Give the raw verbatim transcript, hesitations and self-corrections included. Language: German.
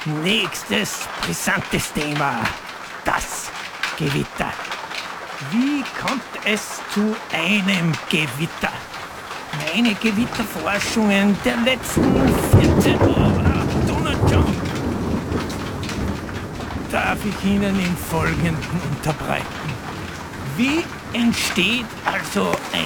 Nächstes brisantes Thema. Das Gewitter. Wie kommt es zu einem Gewitter? Meine Gewitterforschungen der letzten vierzehn Jahre, Donald Trump, darf ich Ihnen im Folgenden unterbreiten. Wie entsteht also